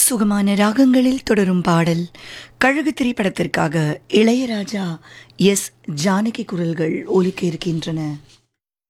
சுகமான ராகங்களில் தொடரும் பாடல் கழுகு திரைப்படத்திற்காக இளையராஜா எஸ் ஜானகி குரல்கள் ஒலிக்க இருக்கின்றன.